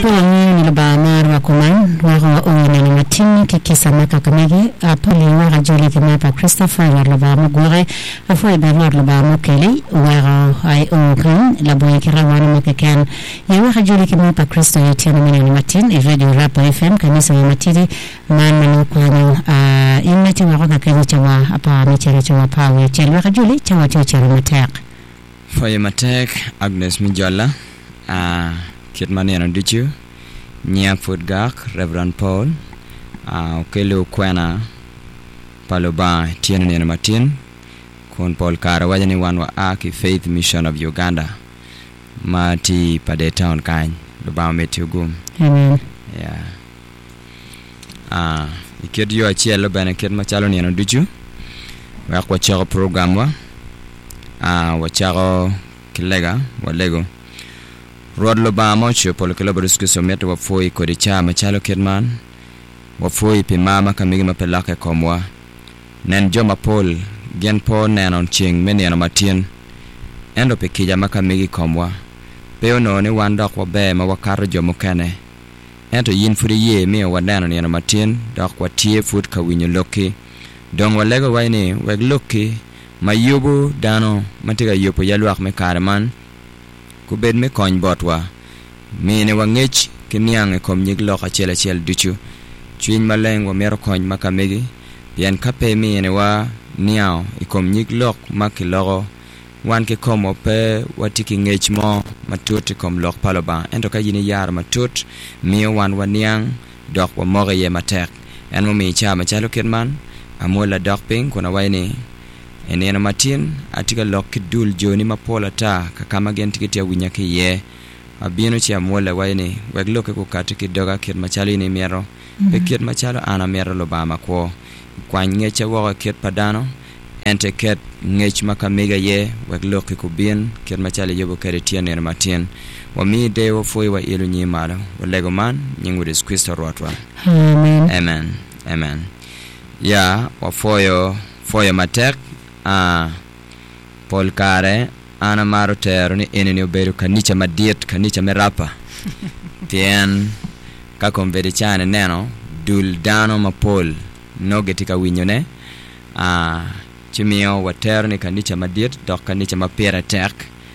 ni laba marwa kuman wako ongina ni matini kikisa maka kamegi pali waka juli kimapa Christopher laba mugware afoi berwar laba mukeli wako ay ongin labo yikira wana makeken ya waka juli kimapa Christo yutiana mini ni matini radio Rapa FM kanisa ya matiri manu kwanu inati wako kakeni chawa apa michere chawa pawe chel waka juli chawa chere matek Foye matek Agnes Mijola Kit Maneno Dichu Nia Foodgak Reverend Paul Okele Kwena Paloba Tiene Nena Martin Kun Paul Kara Wajani Wanwa Aki Faith Mission of Uganda Mati Pade Town Kany Luba Metugum Amen. Yeah. Ikit yo achielo bene kit machalo Nena Dichu Wakwa chako program wa wachako kilega walego Rod loba mocho polo kilobrusku someto wafoi kodicha machalo kidman wafoi pimama kamigi mapelake komwa nen joma pol gen po nenon ching meniano matien endo pekija makamigi komwa peo noni wandok wabe ma wakaro jomo kene ento yin fudi ye miyo wadeno niano matien dok watie fud kawinyo loki dong walego waini weg loki mayubu dano matiga yupo yalwak me karaman kubed me kony botwa mine wangech kiniang e kom nyig loka chel duchu chuin maleng wa mero kony makamegi yan kape mine wa niao e kom nyig lok makilogo wan ke komo pe watiki ngech mo matut kom lok paloba ento ka yini yar matut miyo wan waniang dok wa moge ye matek en mo mi chama chalo kidman amola dok ping kuna waini enena matin atika lok dul joni mapola ta kakama gen tikiti ya winya ki ye abino chia mola waini weg loke ko katiki doga kit machali ni mero be kit machalo ana mero lobama ko kwa ngeche wo kit padano ente ket ngech makamega ye weg loke ko bin kit machali yobo kere tiene matin wa mi de wo foi wa ilu nyi malo wa lego man nyingu de Kristo rotwa amen ya wa foyo matek Paul Kare ana maro tero ni eneni obedo kanicha madiet kanicha merapa tien ka konvede chane neno dul dano ma Paul no getika winyone chimio watero ni kanicha madiet dok kanicha mapera tek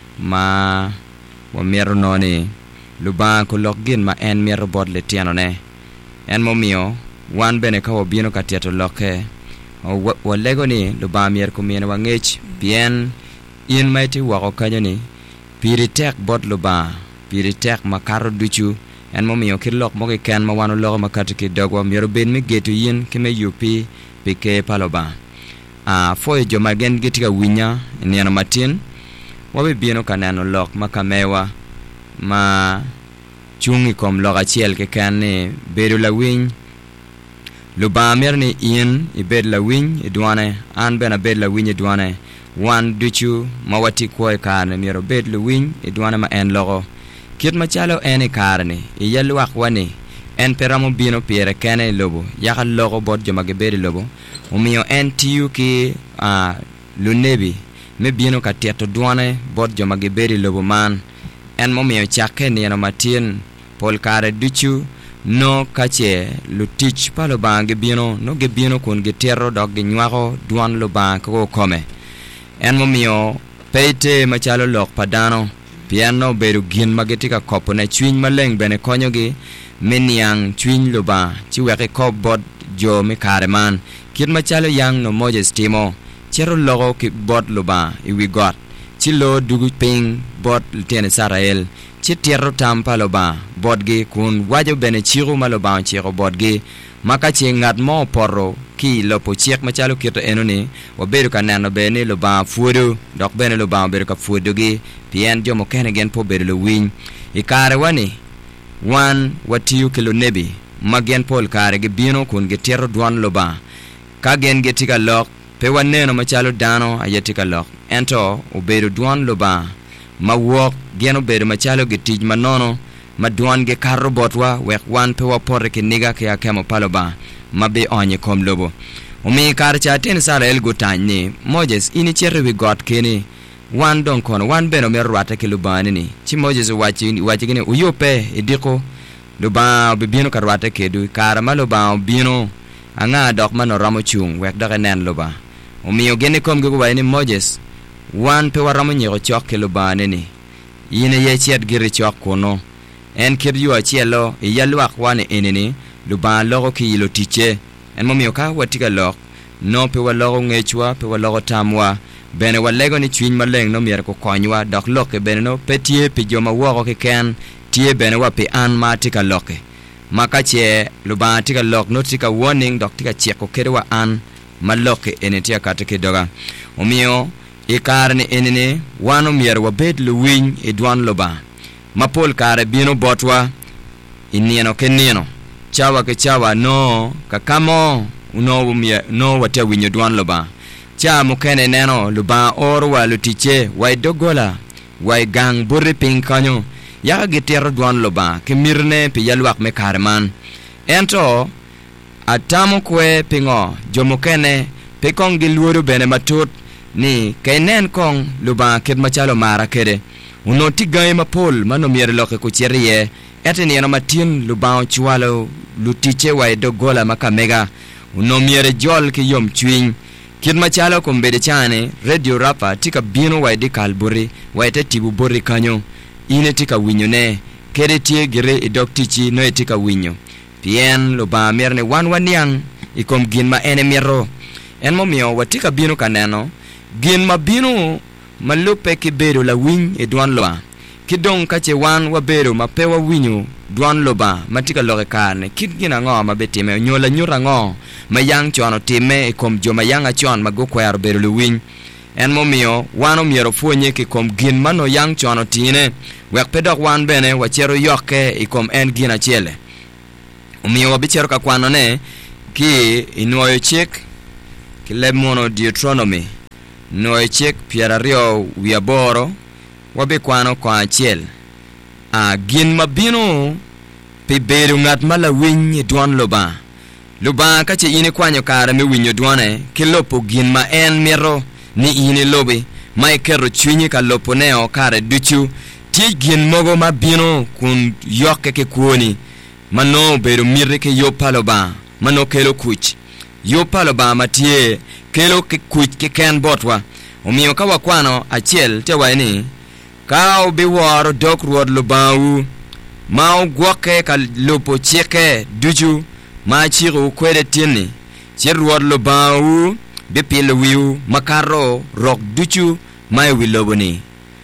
ma wa mero noni luba ko lokgin ma en mero bodle tiano ne en momio wan bene ka wabino katiato loke walego ni luba mier kumien wangech bien in maiti wako kanyo ni piritek bot luba piritek makaro duchu en momiyo kilok mogi ken ma wano logo makati ki dogwa miero ben mi getu yin kime yupi pike paloba foye joma gen gitika winya niano matin wabe bieno kanano lok makamewa ma chungi kom loga chiel ke ken ni beru la winy luba mer ni in ibed la winy idwane an bena bed la winy idwane wan duchu mawati ko e karne mero bed la winy idwane ma en logo kit machalo en e karne yelwak wani en peramo bino pere kene lobo yaka logo bot joma ge bed lobo umiyo en tiu ki lunebi me bino ka tieto dwane bot joma ge bed lobo man en momiyo chake ni no matin Paul Kare duchu no kache lutich palo bange bino no ge bino kun ge terro dog ge nywako duan lo bank ko kome en momio peite machalo lok padano piano beru gin magetika kopo na chwin maleng bene konyogi meniang chwin lo ba chiweke kop bot jo me kareman kit machalo yang no moje stimo chero logo ki bot lo ba iwi got chilo dugu ping bot tiene Sarael chitierro tampa loba bodgi kun wajo bene chiru maloba chiro bodgi maka chingat mo porro ki lopo chiek machalo kito enoni obedo kanano bene loba fudu dok bene loba obedo ka fudugi pien jomo kene gen po bedo lo winy ikare wani wan watiu kilo nebi magen Paul Kare ge bino kun ge tierro duan loba ka gen ge tika lok pe waneno machalo dano ayetika lok ento obedo duan loba mawok geno bedo machalo ge tij manono maduan ge karro botwa wek wan pe wapore ke niga ke akemo paloba mabe onye kom lobo umi kar chaten Sarael gutanye Moses ini cherre we got keni wan don kono wan beno merwata ke lubani ni chi Moses wachi gene uyope ediko luba bibino karwate kedu karama luba bino anga dok mano ramo chung wek dok enen luba omiyo gene kom go wayni Moses wan pe waramo nyego chok ke luba neni yine ye chiet giri chok kono en kiryu achielo yalwak wane eneni luba logo ki yilo tiche en momiyo ka watika lok no pe walogo ngechwa pe walogo tamwa bene walego ni chwiny maleng no mier ko konywa dok loke bene no petie pi joma wogo ke ken tie bene wa pe an ma tika loke makache luba tika lok no tika warning dok tika cheko kerewa an maloke enetia kateke doga omiyo ikarni enene wano mier wa bed luwiny edwan luba mapol kare bino botwa inieno ke nieno chawa ke chawa no kakamo uno mier no wate winyo dwan luba cha mukene neno luba orwa lutiche wai dogola wai gang burri pinkanyo ya gitero dwan luba kemirne pi yalwak me karman ento atamu kwe pingo jomukene pikong giluoru bene matut ni kainen kong luba ked machalo mara kede uno tigai mapol mano mier loke kucherie eteni eno matin luba chwalo lutiche wai dogola makamega uno mier jol ki yom chwiny kid machalo kombede chane radio rapa tika bino wai di kalburi wai te tibu buri kanyo ine tika winyo ne kede tie gire idok tichi no tika winyo pien luba mierne wan yang ikom gin ma ene mierro en momio watika bino kaneno gin ma bino malupe ki bedo la winy edwan loba kidong kache wan wabero mapewa winyo dwan loba matika loge karne kid gina ngo mabetime nyola nyura ngo mayang chono time ikom joma yanga chon mago kwero bedo lu winy en momio wano miero fuonye ki kom gin mano yang chono tine wek pedok wan bene wachero yoke ikom en gina chele umio wabichero ka kwano ne ki inuoyo chik ki lemono Deuteronomy nuoyo chik pierario wiaboro wabi kwano kwa achiel gin mabino pi bedo ngat mala winy dwan luba kache ine kwanyo kare me winyo dwane ki lopo gin ma en miro ni ine lobi ma ikero chwinyi ka lopo neo kare duchu ti gin mogo mabino kun yoke ke kuoni mano bedo mirre ke yopalo ba mano kelo kuch yopalo ba matie kelo ke kuch ke ken botwa omiyo ka wakwano achiel te waini ka bi waro dok ruod lubau ma gwoke ka lopo cheke duju ma chiru kwede tini chi ruod lubau bi pile wiu makaro rok duju mai wiloboni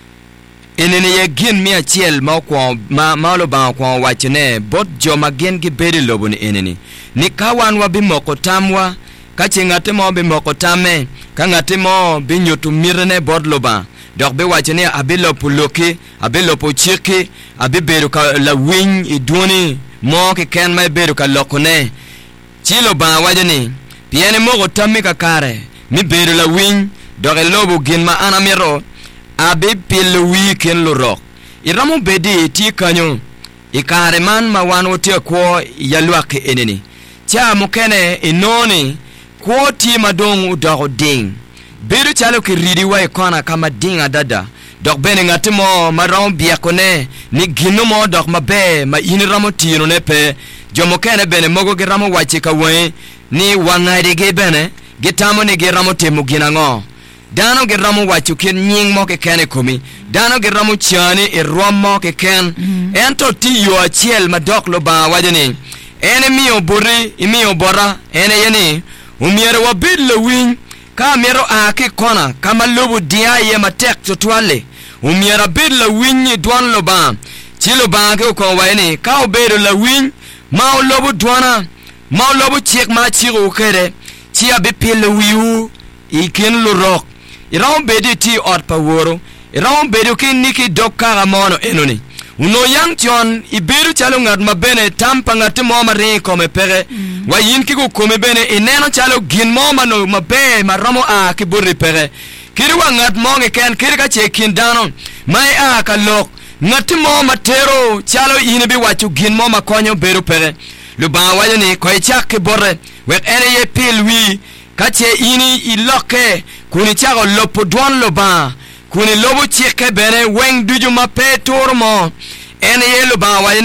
enene ye gin mi achiel ma kwa ma lubau kwa wachene bot joma gen gi bedi loboni enene ni kawan wa bi moko tamwa ka chingate mo bi moko tame ka ngate mo bi nyotu mirne bod loba dok be wachene abilo puloki abilo pochiki abiberu ka la winy iduni mo ke ken mai beru ka lokone chilo ba wajani piene mo tame ka kare mi beru la winy dok lobo gin ma anamiro abi pil weekend lorok iramo bedi ti kanyo ikare man ma wan wote ko yalwak eneni cha mukene inoni ko ti madong udago ding beru chalo ki ridi wa ikona kama dinga dada dok bene ngatimo maram biakone ni gino mo dok mabe ma iniramo tino ne pe jomokene bene mogo geramo wachika we ni wangade ge bene getamo ne geramo temu ginango dano geramo wachukin nying mo ke kene kumi dano geramo chani irwam mo ke ken ento ti yo achiel madok lo ba wajani ene miyo buri imiyo bora ene yeni umiere wabid le winy ka miero ake kona kama lobo dia ye matek chotwale umiera bid le winy dwan lo ba chilo ba ke ko waini ka obedo le winy ma lobo dwana ma lobo chek ma chiro kere chi abi pile wiu ikin lo rock iram bedi ti ot paworo iram bedo kin niki dokka mono enoni uno yang tion iberu chalo ngat mabene tampa ngati mo mari kome pere wa yinki ko kome bene ineno chalo gin mo mano mabe maramo ki burri pere kiri wa ngat mo ngeken kiri ka chekin dano mai ka lok ngati mo matero chalo ine bi wachu gin mo makonyo beru pere lu ba wale ni ko chak ki borre we ene ye pilwi ka che ini iloke kuni chago lopo dwan lo ba kuni lobo chike bene weng duju mape turmo ene yelo ba wayni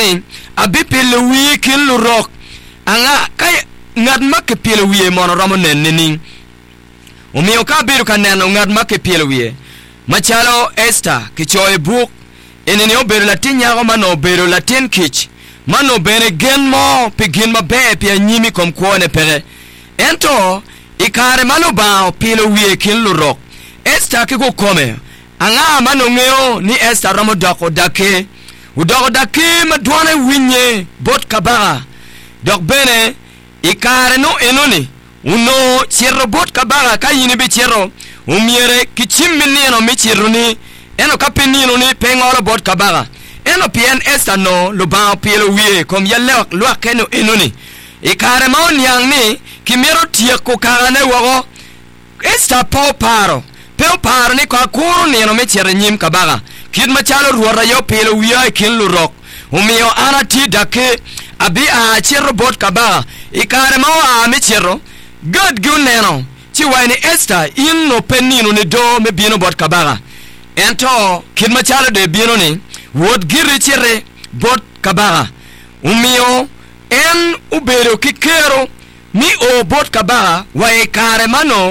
abi pelo wi kin lu rok anga kai ngad mak pelo wi mon romo nen umio ka biru kaneno ngad mak pelo wi machalo Esther kichoe book enene oberu latin yago mano oberu latin kich mano bene gen mo pigin ma be pia nyimi kom kuone pere ento ikare mano ba pelo wi kin lu rok Esther ke go kome anga mano ngeo ni Esther romo dako dake udoko dake madwane winye bot kabara dok bene ikare no enoni uno chirro bot kabara kayini be chirro umiere kichimini no mi chirro ni eno kapinino ni pengoro bot kabara eno pien Esther no lo ba pelo wie kom yalle lo keno enoni ikare maon yang ni kimero tie ko karane wago Esther paro ni kwa kuru ni no mi chirro nyim kabara kid machalo ruora yo pelo wie kin lu rok umio ana ti dake abi a chirro bot kabara ikare mawa mi chirro god guneno chi wani Esther in no penino ni do me bino bot kabara ento kid machalo de bino ni wod giri chire bot kabara umio en ubero kikero mi o bot kabara wa ikare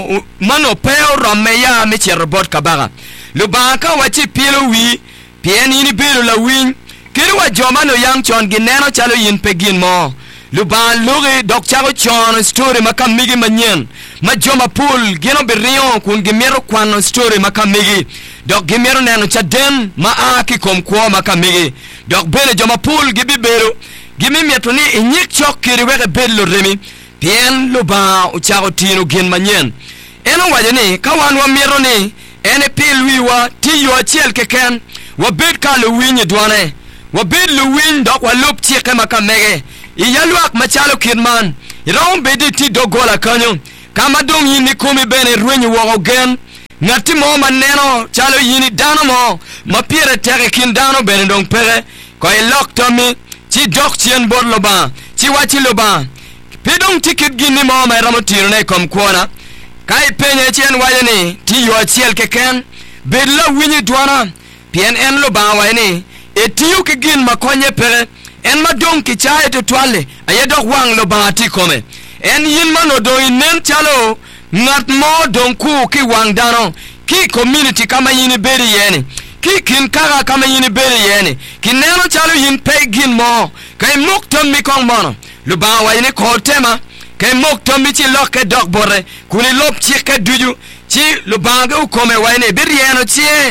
mano peo romeya mi chirro bot kabara lubaka wachi pilo wi pieni ni belo la win kiri wa jomano yang chon gineno chalo yin pegin mo luban lugi dok chalo chon story makamigi manyen ma joma pool gino berion kun gimero kwano story makamigi dok gimero neno chaden ma aki komkwo makamigi dok bele joma pool gibi belo gimi mietoni inyik chok kiri weke bedlo remi pien luban ucharo tino gin manyen eno wajeni kawan wa miro ni ene pilwi wa tiyo achiel keken wa bed ka lu winyi dwane wa bed lu win dok wa lup chike makamege iyaluak machalo kidman iraum bedi ti dogola kanyo kama dong yini kumi bene rwenyi wago gen ngati mo maneno chalo yini dano mo mapire tere kin dano bene dong pere kwa ilok tomi chi dok chien bor loba chi wachi loba pidong tikit gini mo may ramotiro ne kom kuona kai penye chien wayeni ti yo achiel keken bedla winyi dwana pien en lo ba wayeni etiyu ke gin makonye pere en madong ki chae to twale ayedok wang lo ba ti kome en yin mano do inen chalo ngat mo don ku ki wang dano ki community kama yini beri yeni ki kin kara kama yini beri yeni ki neno chalo yin pe gin mo kai muktom mi kong mono lo ba wayeni ko tema kay mok tombi ci lokke dok borre kuni lop ci ka duju ci lo banga u kome wayne bir yeno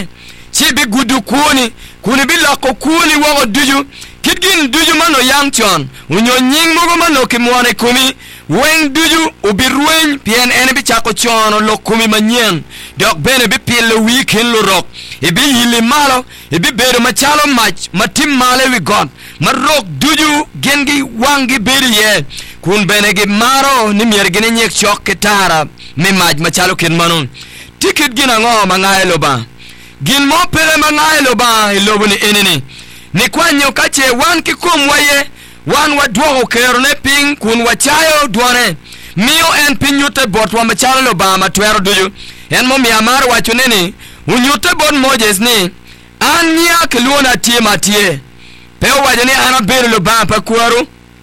ci bi gudu kuni bi lokko kuni wo duju kidgin duju mano yang chon unyo nying mogo mano ki mwane kumi weng duju u bi rueng pien ene bi chako chon lo kumi manyen dok bene bi pile weekend lo rok e bi yili malo e bi bedo machalo mach matim male wi god marok duju gengi wangi beri ye kun benegi maro ni miergine nyek chok ketara mi maj machalo kin manon tikit gina ngo mangae loba gin mo pere mangae loba ilobu ni enini ni kwanyo kache wan kikum waye wan wadwo kero ne ping kun wachayo duane mio en pinyute bot wa machalo loba matwero duju en mo mi amar wacho neni unyute bot mojes ni anya keluna tie matie pe wajani ana bere loba pa kwaro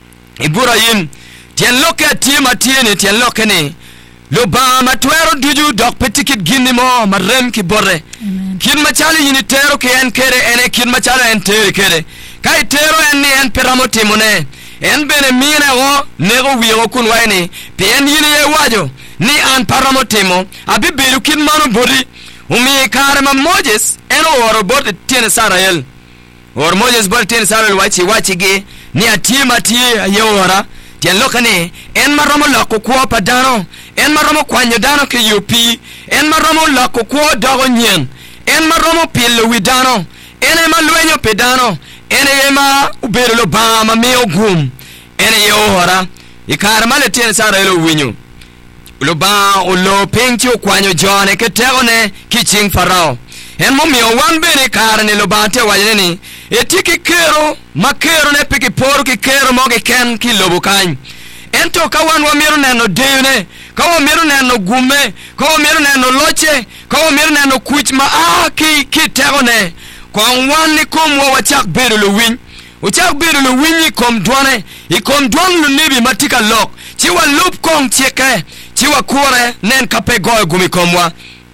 Ibrahim tien loke tie matiene tien loke ni lo ba matwero duju dok petikit gini mo marem ki borre kin machali yini tero ke en kere ene kin machala en tere kere kai tero en ni en peramoti mone en bene mine go nego wiyo kun wayni pe en yini ye wajo ni an paramoti mo abi beru kin mano bodi umi kare ma Moses eno oro bot tien Sarael or Moses bot tien Sarael wachi ge ni atima tie yewora tien lokane en maromo lako kwa padano en maromo kwanyo dano ke yupi en maromo lako kwa dogo nyen en maromo pilo widano ene malwenyo pedano ene yema uberlo ba ma meo gum ene yewora ikar male tien Sarael winyo lo ba ulo pinchi kwanyo jone ke tegone kiching farao en momio wan bene karne lo bate wajeni etiki kero makero ne piki poru ki kero moge ken ki lobukan ento kawan wa miru neno deune kawa miru neno gume kawa miru neno loche kawa miru neno kuchma ki tegone kwa wan ni kumwa wachak beru lo win uchak bedo lu winyi kom duane I kom duan lu nibi matika lok chiwa lup kong chike chiwa kure nen kape goy gumi komwa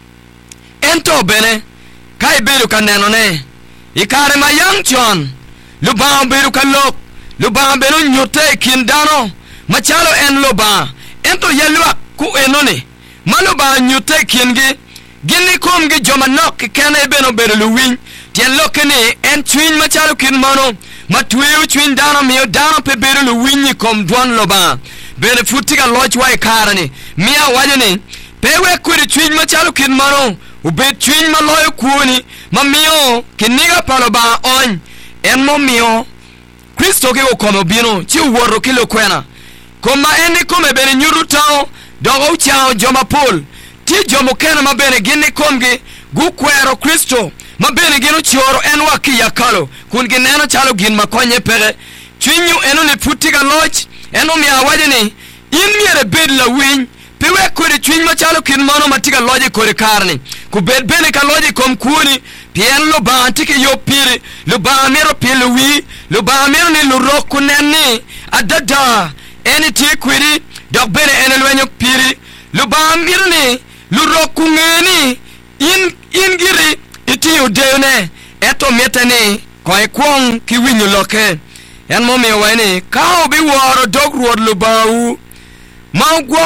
ento bene kai bedo ka nenone ikare mayang chon luba bedo ka lok luba bedo nyote kindano machalo en luba ento yelwa ku enone maluba nyote kingi gini komgi joma nok kene beno bedo lu winy tien lokene en twin machalo kin mano matwew twin dano miyo dano pe bedo lu winyi kom duan loba bene futika loch wa ikarani mia wajani pewe kuri twin machalo kin mano ube twin maloyo kuoni mamiyo kiniga paloba on en mo miyo Kristo ke ukomo bino chi uworo kilo kwena koma eni kome bene nyuru tao dogo uchao joma pol ti jomo kena mabene gini komgi gukwero Kristo mabene gino chioro en waki yakalo kun gineno chalo gin makonye pere twinyu eno ne putiga loch eno mi awajeni in miere bed la winy pewe kore twiny machalo kin mano matiga loje kore karni ku bed bene ka loje kom kuni pien lo ba antike yo pire lo ba mero pile wi lo ba mero ni lo roku nenni adada eni ti kwiri dok bene ene lwenyo pire lo ba mero ni lo roku ngeni in giri iti udene eto metani kwa kwong ki winyu loke en mo me wani ka obi woro dog ruod lo bawu ma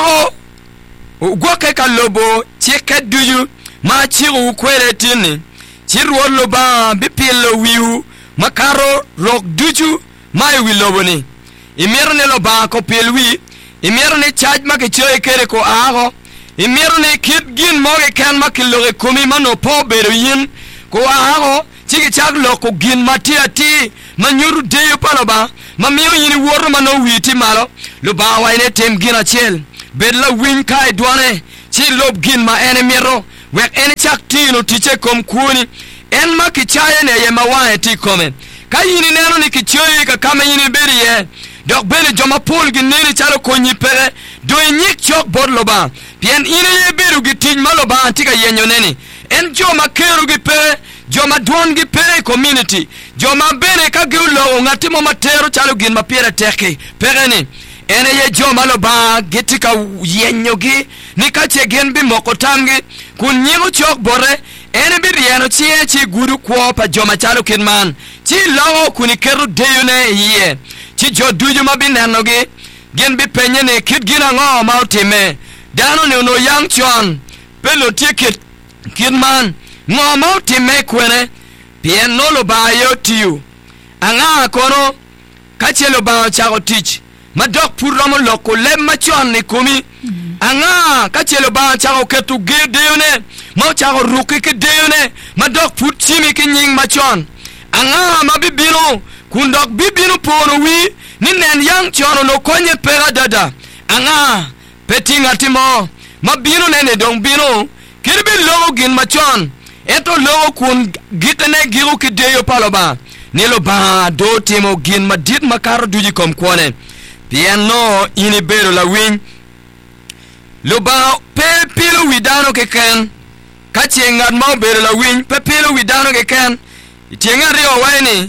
gwo ke ka lobo chike duju ma chiru kwere tini chiru lo ba bi pilo wiu makaro rok duju ma wi lobo ni imirne lo ba ko pilwi imirne charge ma ke choy kere ko aho imirne kit gin mo ke kan ma kilo komi mano po bero yin ko aho chiki chak lo ko gin matia ti manyuru deyo paloba mamiyo yini woro mano witi malo lo ba waine tem gina chel bedla win kai duane chi lob gin ma ene miro wek ene chak tino tiche kom kuni en ma kichaye ne ye mawae ti komen ka yini neno ni kichoye ka kama yini beri ye dok bele joma pol ginini chalo konyi pere do nyik chok bod loba pien ine ye beru gitij maloba antika yenyo neni en joma keru gi pere joma duon gi pere community joma bene ka giulo ngatimo matero chalo gin mapira teke pereni ene ye joma lo ba gitika yenyogi nikache gen bi mokotamgi kun nyigo chok bore ene bi rieno chi guru kwa pa joma chalo kinman chi lawo kuni keru deyune hiye chi joduju mabinenogi gen bi penyene kit gina ngo mautime dano ne no yang chon pelo ticket kinman ngo mautime kwene pien no lo ba yo tiu anga kono kachelo ba chago tich madok puramo loko lem machon ni kumi anga kachelo ba chago ketu gedeyone mo chago ruki ke deyone madok put chimi ke nying machon anga mabibino kundok bibino pono wi ni nen yang chono no konye pera dada anga petinga timo mabino nene dong bino kirbi logo gin machon eto logo kun gitene giru ke deyo paloba nilo ba do timo gin madit makaro duji kom kwone piano ini bero la win lo ba pe pilo widano ke ken kachenga mo bero la win pe pilo widano ke ken itenga rio waini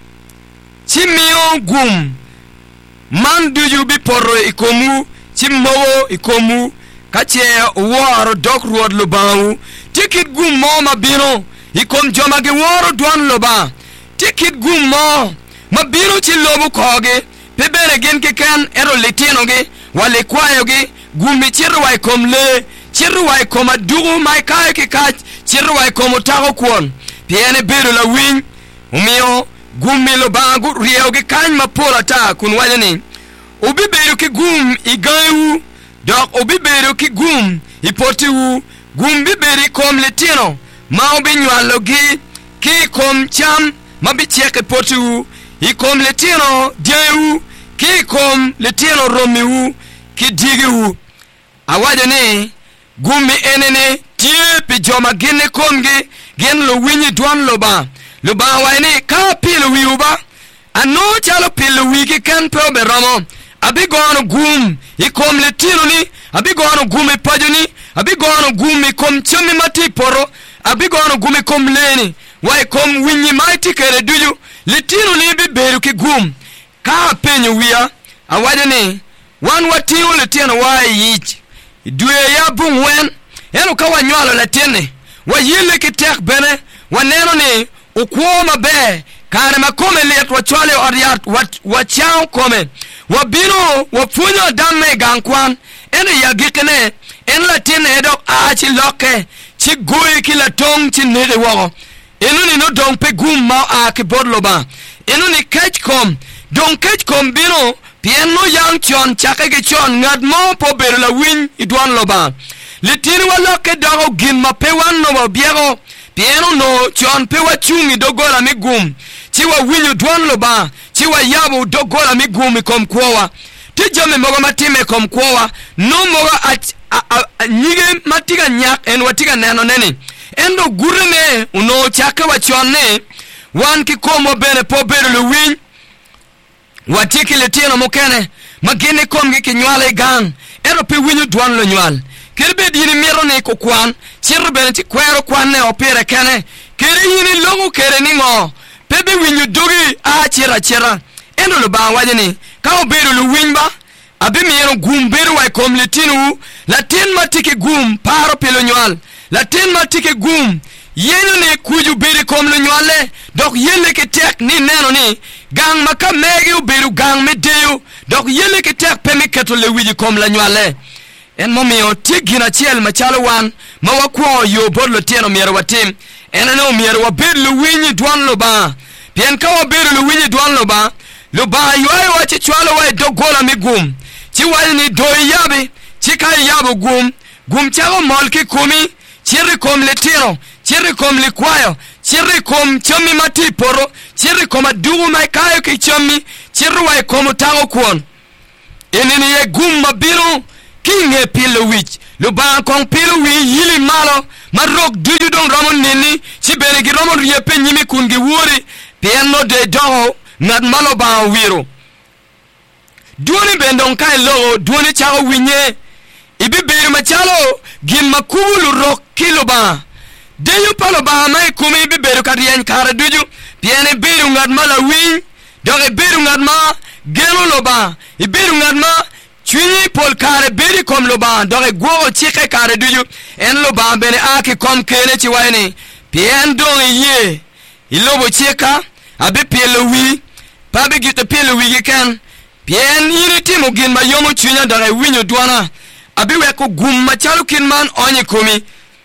chimio gum man duju bi porro ikomu chimowo ikomu kache woro dok ruod lo bawu tikit gum mo mabino ikom joma ge woro duan lo ba tikit gum mo mabino chi lobu koge pebere gen ke kan ero letino ge wale kwayo ge gumi chirwa ikom le chirwa ikom adugu mai kai ke kach chirwa ikom tago kwon piene bero la win umio gumi lo bagu riyo ge kan mapola ta kun wajani ubi bero ke gum igayu dok ubi bero ke gum ipotiu gum bi beri kom letino ma ubi nywalo gi ki kom cham mabi cheke potiu ikom letino dieu ki kom letino romiu ki digiu awajani gumi enene tie pi joma gene komge gen lo winyi duan lo ba waini ka pilo wiuba ano chalo pilo wiki kan probe ramo abigono gum ikom letino ni abigono gumi pajoni abigono gumi kom chami mati poro abigono gumi kom leni wai kom winyi maiti kere duju litino ni bi beru ki gum ka penyo wiya awade ni wan watino litino wa yich duye ya bung wen eno ka wanywalo latine wa yile ki tek bene wa neno ni ukwoma be kare makome let wa chwale oriat wa chao kome wa bino wa funyo damme gankwan ene yagikene en latine edok achi loke chi goyi ki latong chi nede wago enu ni no dong pe gum ma a ki bodloba enu ni kechkom dong kechkom bino pieno yang chon chake ki chon ngad mo po beru la win idwan loba litini wa loke dago gin ma pe wan no biego pieno no chon pe wa chungi dogola mi gum chi wa winyu dwan loba chi wa yabu dogola mi gum kom kwowa ti jame mogo matime kom kwowa no mogo nyige matiga nyak en watiga neno neni endo gurene uno chake wa chonne wan ki komo bene po beru le win watiki letino mokene magine kom gi kinywale gang ero pe winyu dwan lo nywal kirbe dini miro ne ko kwan chirbe ti kwero kwan ne opere kene kire yini longu kere ni ngo pebe winyu dogi a chira endo lo ba wajini ka oberu lo winba abi miro gumberu wa kom letino latin matiki gum paro pelo nywal latin matiki gum yenu ne kuju beri kom lo nywale dok yele ke tek ni neno ni gang maka megi uberu gang medeyo dok yele ke tek pemi keto le wiji kom la nywale en momio tigina chiel machalo wan ma wakwo yo bodlo tieno miero watim en no miero wa bedlo winyi dwan lo ba pien ka wa bedlo winyi dwan lo ba yo wa chichwalo wa dogola migum chi wa ni doy yabe chi kai yabo gum chago molki kumi chiri kom letino chiri kom likwayo chiri kom chomi mati poro chiri kom adugu mai kayo ki chomi chiri wa kom tango kwon enini ye gum mabiro kinge pilo wich lo ba kong pilo wi yili malo marok duju dong ramon nini chi bene gi ramon yepe nyimi kungi wuri pieno de doho nad malo ba wiro duoni bendon kai logo duoni chao winye ibi beru machalo gin makulu rok kilo ba deyu palo ba mai kumi ibi beru karien kara duju piene beru ngad mala win doge beru ngad ma gelo lo ba iberu ngad ma chwini pol kare beri kom lo ba doge go chike kare duju en lo ba bene aki kom kene chi waini pien dong ye ilobo chika abi pelo wi pabe gite pelo wi ken pien yiri timo gin ma yomo chwinya doge winyo dwana abi we ko gum machalo kin man onye kumi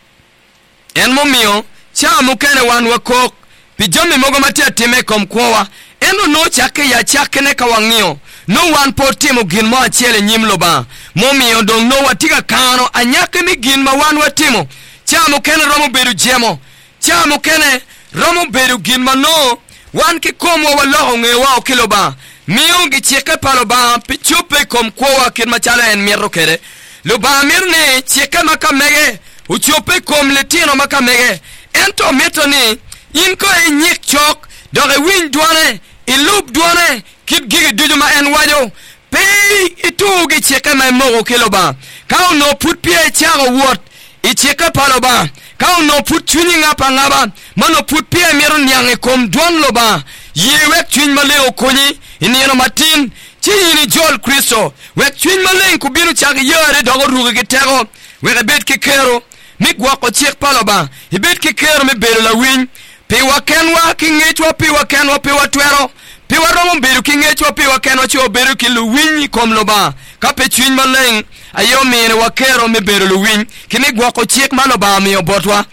en momio cha mukene wan wakok pijome mogo matia time kom kwowa eno no chake ya chake ne ka wangio no wan potimo gin mo achiele nyimlo ba momio dong no watiga kano anyake mi gin ma wan watimo cha mukene romo beru jemo cha mukene romo beru gin ma no wan ki komo waloho ngewa kilo ba miyo gi cheke palo ba pichupe kom kwowa kin machalo en mierro kere lo ba mirne cheke maka mege uchope kom letino maka mege ento metoni inko nyik chok doge win duane ilub duane kip gigi duju ma en wajo pay itu gi cheke ma mogo kilo ba kao no put pie chago wot I cheke palo ba kao no put chuni ngapa ngaba mano put pie miro nyange kom duan lo ba yewek chuni male okonyi inieno matin chini jol Kristo wek chuni male kubinu chagi yore dogo ruge gitego wek bet kikero migwa ko chek palo ba ibet kikero me belo la win pi wakenwa kingechwa pi wakenwa pi watwero pi waromo beru kingechwa pi wakenwa chi oberu kilu win kom lo ba ka pe chuni male ayo mene wakero me beru lu win kimigwa ko chek malo ba mi obotwa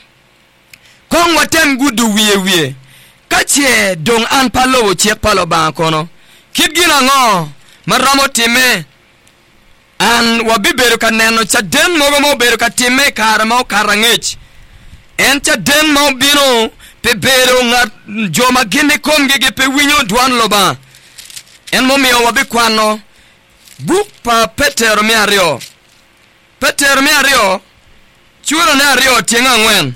kong watem gudu wiye kache dong an palo chek palo ba kono kidgina ngo maramo time an wabiberu kaneno cha den mogo mo beru ka time karamo karangech en cha den mo bino pe beru ngat joma gine kom gege pe winyo dwan loba en mo mi wabikwano buk pa Peter mi ario churo ne ario tienga ngwen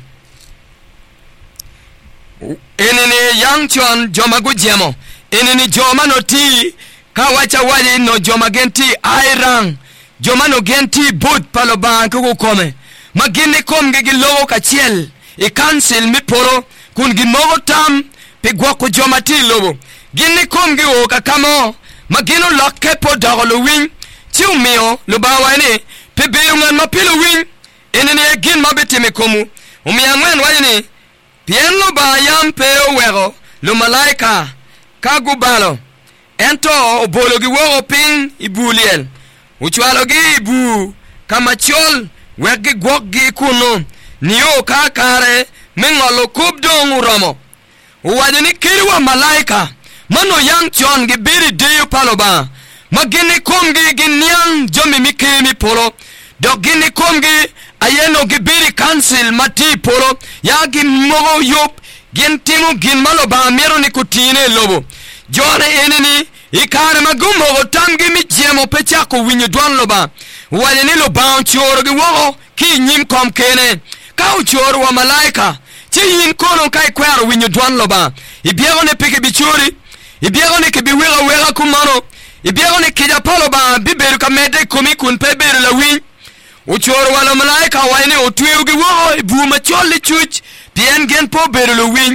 enene yang chon joma gujemo enene joma no ti kawacha wali no joma genti airang joma no genti bud palo bank ko kome magine kom gege logo kachiel e cancel mi poro kun gi mogo tam pe gwako joma ti lobo gini komgi o kakamo magino lokke po dogolo win ti umio lo ba wani pe be ngan mapilo win enene gin mabete me komu umia ngwen wani pien lo ba yam pe o wero lo malaika kagubalo ento obologi wo ping ibuliel uchwalogi ibu kama chol wegi gwoggi kuno niyo kakare mingolo kubdong uramo uwadini kiriwa malaika mano yang chon gi biri deyo paloba magini komgi ginyang jomi mikimi polo dogini komgi ayeno gi biri council mati polo ya gi mogo yop gin timu gin maloba mero ni kutine lobo jone enini ikare magumo tamgi mi jemo pechako winyo dwan loba wadini loba choro gi wogo ki nyim kom kene ka uchoro wa malaika ti yin kono kai kwaro winyo dwan loba ibiego ne peke bichuri ibiego ne ke biwera kumano ibiego ne kija palo ba biberu ka mede komi kun peberu la win uchoro wa malaika waine otweu gi wo ibu ma cholle chuch pien gen po beru la win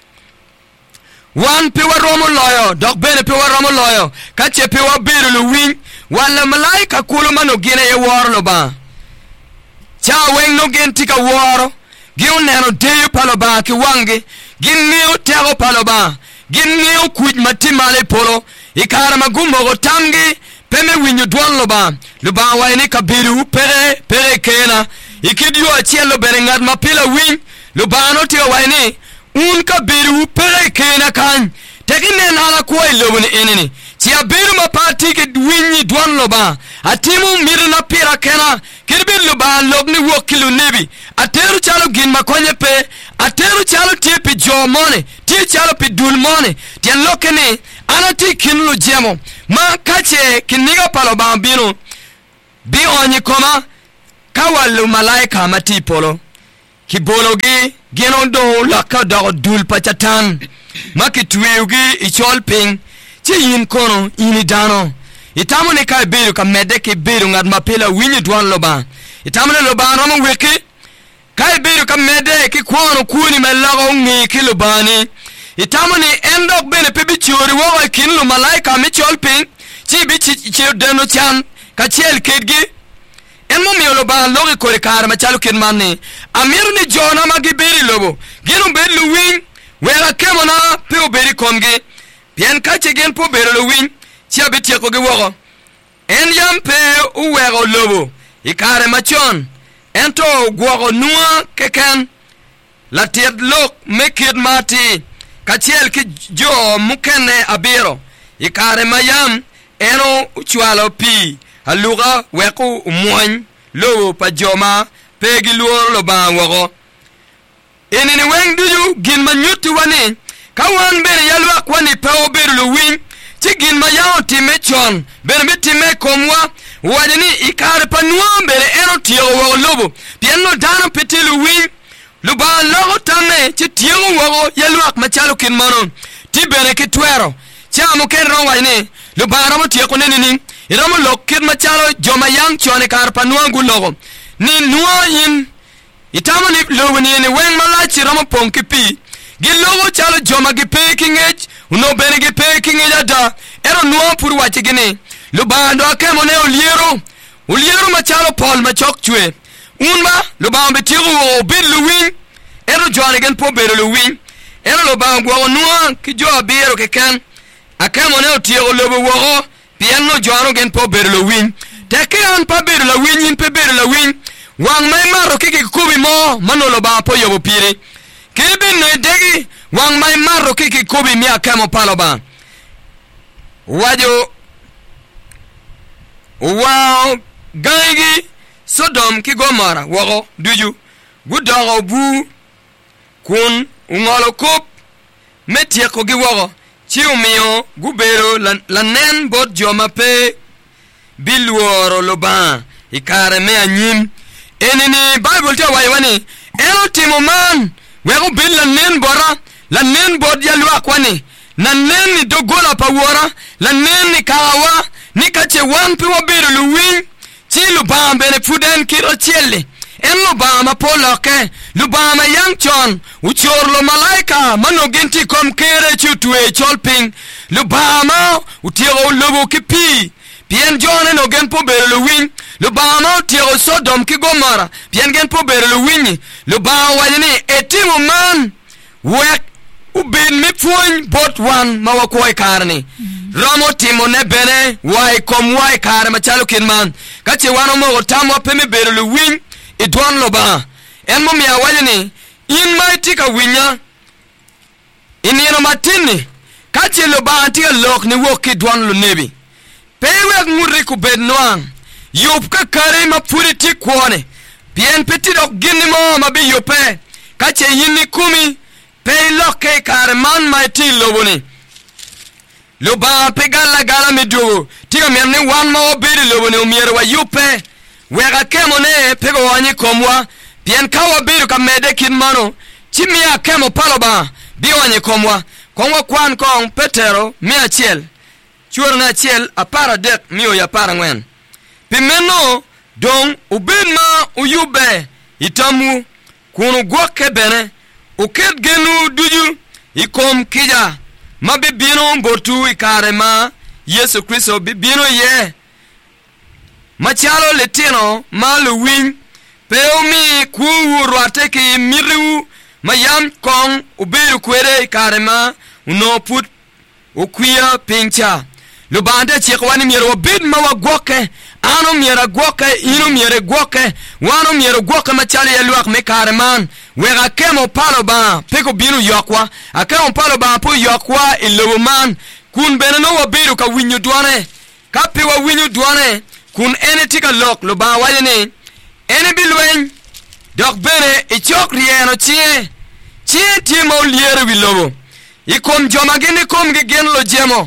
wan pewa romo loyo dok bene pewa romo loyo kache pewa beru la win wala malaika kulo mano gine ye woro loba cha weng no gen tika woro giun neno deyo paloba ki wangi gin niu tego paloba gin niu kuj matimale polo ikara magumbo go tamgi peme winyo dwan loba waini kabiru pere kena ikidio achielo bere ngad mapila win loba no tiga waini un kabiru pere kena kan tegine nala kuwa ilobuni enini tia biru mapati ki winyi dwan loba atimu mirna pira kena kirbi loba lobni wokilu nebi ateru chalo gin makonye pe ateru chalo tie pi jomone tie chalo pi dulmone tien lokene anati kinlu jemo ma kache kiniga palo bambino bi onyi koma kawalu malaika mati polo kibologi genondo laka do dul pachatan makitweugi ichol ping ti yin kono ini dano itamu ne kai biru ka medeke biru ngad mapela winyi dwan loba itamu ne loba romo wiki kai biru ka medeke kono kuni melago ngi kilobani itamu ne endok bene pebi chori wo kinlu malaika mi cholping ti bi chi deno chan ka chel kedgi enmo mi loba logi kore kar ma chalu kin manni amiru ni jona magi beri lobo ginu bedlu wing wera kemona pe beri komge bien kache gen po beri lo wing tia betia ko ge wogo en yampe uwego lobo ikare machon ento gwogo nuwa keken la tied lok mekid mati kachel ki jo mukene abiro ikare mayam eno uchwalo pi aluga weku umwan lobo pajoma pegi luor lo ba wogo enini weng duju gin manyuti wani kawan bere yalwa kwani peo bere lo wing tigin mayaw time chon bere mitime komwa wadini ikare panwa bere eno tiyo wogo lobo pienno dano petilu wing luba logo tame ti tiyo wogo yalwa machalo kin manon ti bere ki twero chamo ken ron wani luba ramo tiyo konenini iramo lokir machalo joma yang chone kar panwa gulogo ni nuwa yin itama ni logo ni weng malachi ramo ponki pi gilogo chalo joma gi peking edge uno bene gi peking ada ero nuwa puru wache gini lubando akemo ne uliero machalo pol machok chwe unma lubando betiru bil luwin ero jwane gen po bero luwin ero lubando gwo nuwa ki jo abiro ke kan akemo ne otiero lobo wo piano jwano gen po bero luwin teke an pa bero luwin yin pe bero luwin wang mai maro kiki kubi mo manolo ba po yobo pire kibi no degi wang mai maro kiki kubi mi akemo paloba wajo wow gangi Sodom ki Gomora wogo duju gudogo bu kun ungolo kop metie ko gi wogo chiumio gubero lanen bot joma pe bilworo loba ikare me anyim enini Bible te wayani eno timo man wego bil lanen bora lanen bod yalwa kwani nanen ni dogola pa wora lanen ni kawa ni kache wan pe wabero luwin chilu bambe ne fuden kiro chelle en luba ma poloke luba ma yang chon uchor lo malaika manogenti kom kere chutwe cholping luba ma utiro lobo kipi bien jone no gen po bere lu win luba ma utiro Sodom ki Gomora bien gen po bere lu win luba wani etimo man wek ubin mi fuin bot wan ma wakoy karni Ramo timo ne bene wai kom wai kare machalo kinman kache wano mo tamo peme bere lu win idwan loba en mo mia wajini in mighty ka winya inino matini kache loba antika lok ni woki dwan lu nebi pewe nguri ku bed noang yup ka kare ma puri ti kwone bien petit dok gini mo mabi yupe kache yini kumi pe loke kare man mighty loboni loba pegala gala midu tiga merne wan ma obedi loboni umiere wa yupe wega kemo ne pego wanyi komwa bien kawa biru ka mede kin mano chimia kemo paloba bi wanyi komwa kwan kong Petero mia chiel chuor na chiel apara dek mio ya para ngwen pimeno dong ubinma uyube itamu kunu gwoke bene uket genu duju ikom kija mabibino botu ikarema Yesu Kristo bibino ye machalo letino malu win peomi kuurwate ki miriu mayam kong uberu kwere karema unoput ukwia pincha lubande chekwani miero bid mawa gwoke ano miera gwoke ino miere gwoke wano miero gwoke machali ya luak me kareman wega kemo paloba peko binu yokwa akemo paloba po yokwa iloman kun beneno waberu ka winyu duane kapi wa winyu duane kun ene tika lok lo ba wajene ene bilwen dok bene ichok rieno chie timo liere wilobo ikom joma gini kom gen lo jemo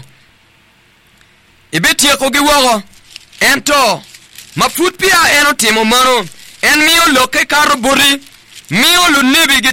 ibeti ko gi wogo ento mafut pia eno timo mano en mio loke karburi mio lu nebi gi